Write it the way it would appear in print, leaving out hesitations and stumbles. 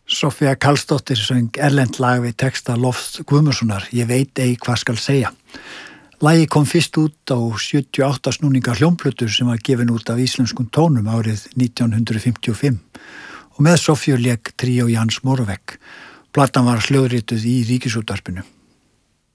Soffía Karlsdóttir söng erlent lag við texta Lofts Guðmundssonar, Ég veit ei hvað skal segja. Lagið kom fyrst út á 78 snúninga hljómplötu sem var gefin út af íslenskum tónum árið 1955 og með Soffíu lék tríó Jans Moravec. Platan var hljóðrituð í Ríkisútvarpinu.